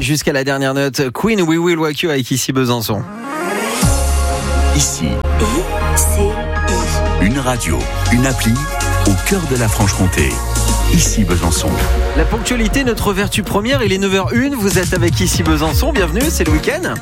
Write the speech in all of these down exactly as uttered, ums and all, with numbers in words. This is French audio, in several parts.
Jusqu'à la dernière note, Queen, We Will Rock You avec ici Besançon. Ici, I C I. une radio, une appli au cœur de la Franche-Comté. Ici Besançon. La ponctualité, notre vertu première, il est neuf heures une, vous êtes avec ici Besançon, bienvenue, c'est le week-end.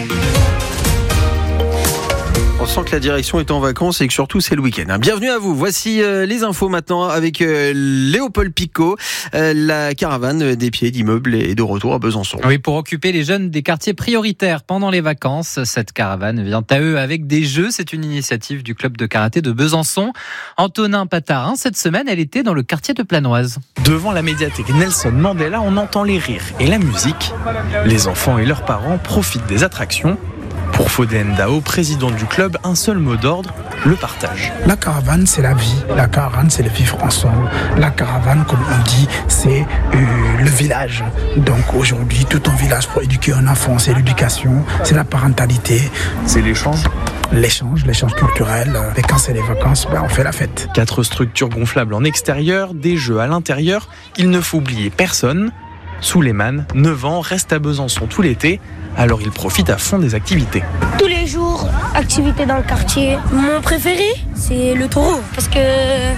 On sent que la direction est en vacances et que surtout c'est le week-end. Bienvenue à vous. Voici euh, les infos maintenant avec euh, Léopold Picot. Euh, la caravane des pieds d'immeubles est de retour à Besançon. Oui, pour occuper les jeunes des quartiers prioritaires pendant les vacances. Cette caravane vient à eux avec des jeux. C'est une initiative du club de karaté de Besançon. Antonin Patarin, cette semaine, elle était dans le quartier de Planoise. Devant la médiathèque Nelson Mandela, on entend les rires et la musique. Les enfants et leurs parents profitent des attractions. Pour Foden Dao, président du club, un seul mot d'ordre, le partage. La caravane, c'est la vie. La caravane, c'est le vivre ensemble. La caravane, comme on dit, c'est euh, le village. Donc aujourd'hui, tout un village pour éduquer un enfant, c'est l'éducation, c'est la parentalité. C'est l'échange L'échange, l'échange culturel. Et quand c'est les vacances, ben on fait la fête. Quatre structures gonflables en extérieur, des jeux à l'intérieur. Il ne faut oublier personne. Souleymane, neuf ans, reste à Besançon tout l'été. Alors il profite à fond des activités. Tous les jours, activités dans le quartier. Mon préféré, c'est le taureau, parce que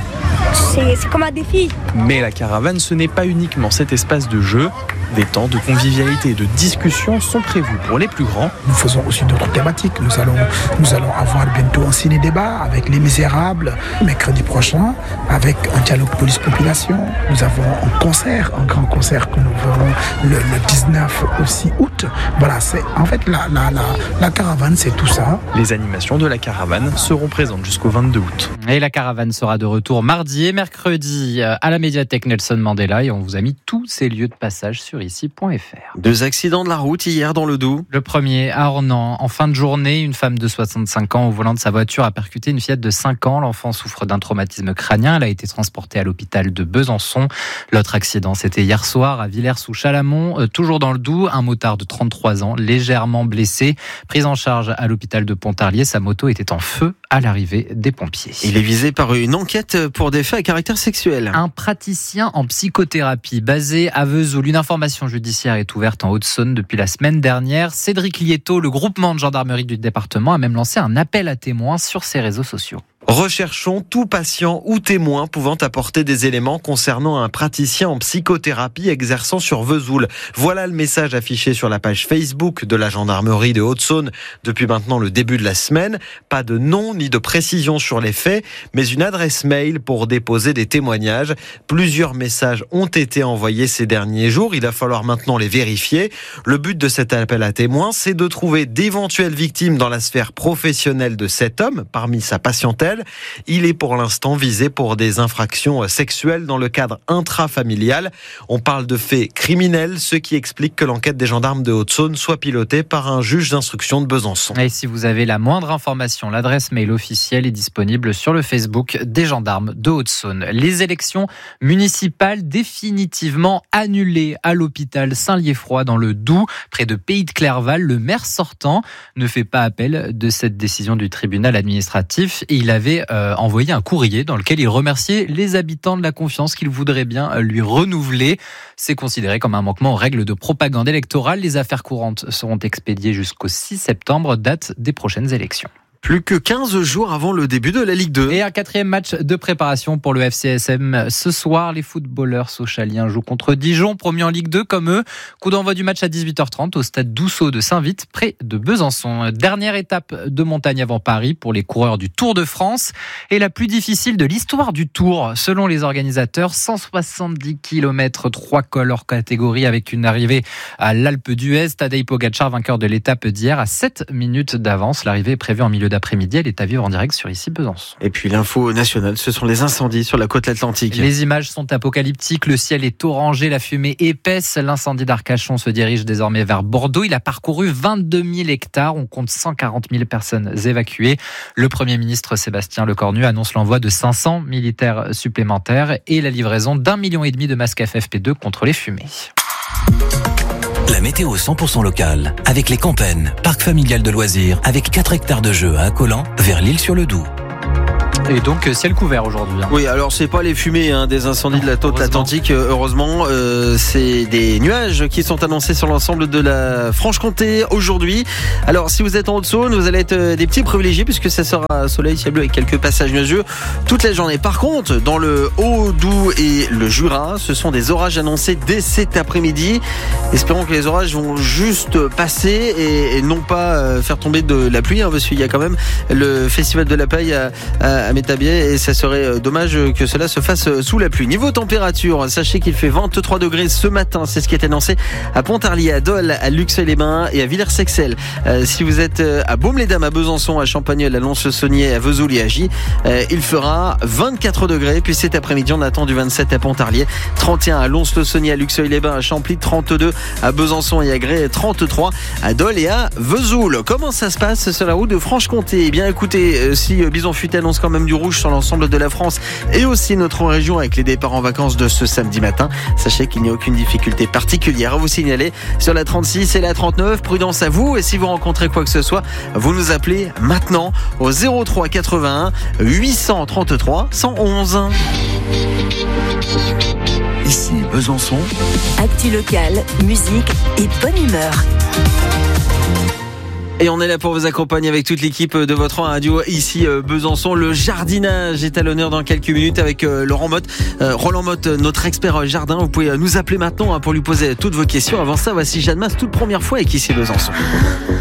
c'est, c'est comme un défi. Mais la caravane, ce n'est pas uniquement cet espace de jeu. Des temps de convivialité et de discussion sont prévus pour les plus grands. Nous faisons aussi d'autres thématiques. Nous allons, nous allons avoir bientôt un ciné-débat avec Les Misérables, mercredi prochain, avec un dialogue police-population. Nous avons un concert, un grand concert que nous verrons le, le dix-neuf aussi août. Voilà, c'est en fait la, la, la, la caravane, c'est tout ça. Les animations de la caravane seront présentes jusqu'au vingt-deux août. Et la caravane sera de retour mardi et mercredi à la médiathèque Nelson Mandela et on vous a mis tous ces lieux de passage sur ici point f r. Deux accidents de la route hier dans le Doubs. Le premier à Ornans. En fin de journée, une femme de soixante-cinq ans au volant de sa voiture a percuté une fillette de cinq ans. L'enfant souffre d'un traumatisme crânien. Elle a été transportée à l'hôpital de Besançon. L'autre accident, c'était hier soir à Villers-sous-Chalamont. Euh, toujours dans le Doubs, un motard de trente-trois ans, légèrement blessé. Pris en charge à l'hôpital de Pontarlier, sa moto était en feu à l'arrivée des pompiers. Il est visé par une enquête pour des faits à caractère sexuel. Un praticien en psychothérapie basé à Vesoul. Une information judiciaire est ouverte en Haute-Saône depuis la semaine dernière. Cédric Lietto, le groupement de gendarmerie du département, a même lancé un appel à témoins sur ses réseaux sociaux. Recherchons tout patient ou témoin pouvant apporter des éléments concernant un praticien en psychothérapie exerçant sur Vesoul. Voilà le message affiché sur la page Facebook de la gendarmerie de Haute-Saône depuis maintenant le début de la semaine. Pas de nom ni de précision sur les faits, mais une adresse mail pour déposer des témoignages. Plusieurs messages ont été envoyés ces derniers jours. Il va falloir maintenant les vérifier. Le but de cet appel à témoins, c'est de trouver d'éventuelles victimes dans la sphère professionnelle de cet homme, parmi sa patientèle. Il est pour l'instant visé pour des infractions sexuelles dans le cadre intrafamilial. On parle de faits criminels, ce qui explique que l'enquête des gendarmes de Haute-Saône soit pilotée par un juge d'instruction de Besançon. Et si vous avez la moindre information, l'adresse mail officielle est disponible sur le Facebook des gendarmes de Haute-Saône. Les élections municipales définitivement annulées à l'hôpital Saint-Lieffroy dans le Doubs, près de Pays de Clerval. Le maire sortant ne fait pas appel de cette décision du tribunal administratif et il avait euh, envoyé un courrier dans lequel il remerciait les habitants de la confiance qu'il voudrait bien lui renouveler. C'est considéré comme un manquement aux règles de propagande électorale. Les affaires courantes seront expédiées jusqu'au six septembre, date des prochaines élections. Plus que quinze jours avant le début de la Ligue deux. Et un quatrième match de préparation pour le F C S M. Ce soir, les footballeurs sochaliens jouent contre Dijon, promu en Ligue deux comme eux. Coup d'envoi du match à dix-huit heures trente au stade Dousseau de Saint-Vite, près de Besançon. Dernière étape de montagne avant Paris pour les coureurs du Tour de France. Et la plus difficile de l'histoire du Tour, selon les organisateurs. cent soixante-dix kilomètres, trois cols hors catégorie avec une arrivée à l'Alpe d'Huez. Tadej Pogačar, vainqueur de l'étape d'hier, à sept minutes d'avance. L'arrivée est prévue en milieu d'après-midi, elle est à vivre en direct sur ici Besançon. Et puis l'info nationale, ce sont les incendies sur la côte atlantique. Les images sont apocalyptiques, le ciel est orangé, la fumée épaisse. L'incendie d'Arcachon se dirige désormais vers Bordeaux. Il a parcouru vingt-deux mille hectares, on compte cent quarante mille personnes évacuées. Le Premier ministre Sébastien Lecornu annonce l'envoi de cinq cents militaires supplémentaires et la livraison d'un million et demi de masques F F P deux contre les fumées. La météo cent pour cent locale avec les Campennes, parc familial de loisirs avec quatre hectares de jeux à Accolan vers l'Île-sur-le-Doubs. Et donc ciel couvert aujourd'hui. Hein. Oui, alors c'est pas les fumées hein, des incendies de la côte atlantique, heureusement, euh, c'est des nuages qui sont annoncés sur l'ensemble de la Franche-Comté aujourd'hui. Alors si vous êtes en Haute-Saône, vous allez être des petits privilégiés puisque ça sera soleil, ciel bleu avec quelques passages nuageux toute la journée. Par contre, dans le Haut-Doubs et le Jura, ce sont des orages annoncés dès cet après-midi. Espérons que les orages vont juste passer et, et non pas faire tomber de la pluie, hein, parce qu'il y a quand même le festival de la paille à, à, à Métabier et ça serait dommage que cela se fasse sous la pluie. Niveau température, sachez qu'il fait vingt-trois degrés ce matin, c'est ce qui est annoncé à Pontarlier, à Dole, à Luxeuil-les-Bains et à Villers-Sexel. Euh, si vous êtes à Baume-les-Dames, à Besançon, à Champagnole, à Lons-le-Saunier, à Vesoul et à Gy, euh, il fera vingt-quatre degrés. Puis cet après-midi, on attend du vingt-sept à Pontarlier, trente et un à Lons-le-Saunier, à Luxeuil-les-Bains, à Champly, trente-deux à Besançon et à Grès, trente-trois à Dole et à Vesoul. Comment ça se passe sur la route de Franche-Comté? Eh bien, écoutez, si Bison Futé annonce quand même du rouge sur l'ensemble de la France et aussi notre région avec les départs en vacances de ce samedi matin, sachez qu'il n'y a aucune difficulté particulière à vous signaler sur la trente-six et la trente-neuf. Prudence à vous et si vous rencontrez quoi que ce soit, vous nous appelez maintenant au zéro trois quatre-vingt-un huit cent trente-trois cent onze. Ici Besançon. Actu locale, musique et bonne humeur. Et on est là pour vous accompagner avec toute l'équipe de votre radio ici Besançon. Le jardinage est à l'honneur dans quelques minutes avec Laurent Motte, euh, Roland Motte, notre expert jardin. Vous pouvez nous appeler maintenant pour lui poser toutes vos questions. Avant ça, voici Jeanne Masse, toute première fois avec ici Besançon.